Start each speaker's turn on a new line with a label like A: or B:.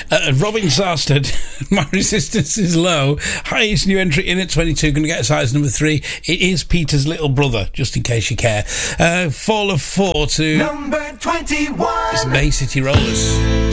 A: Robin Sarstead, My Resistance is Low. Highest new entry in at 22, going to get as high as number 3. It is Peter's Little Brother, just in case you care. Fall of 4 to
B: number 21.
A: It's Bay City Rollers.